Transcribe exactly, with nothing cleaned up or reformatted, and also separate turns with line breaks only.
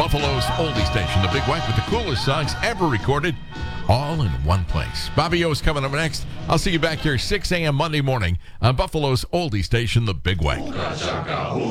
Buffalo's oldie station, the Big White, with the coolest songs ever recorded, all in one place. Bobby O's coming up next. I'll see you back here six a.m. Monday morning on Buffalo's oldie station, the Big White.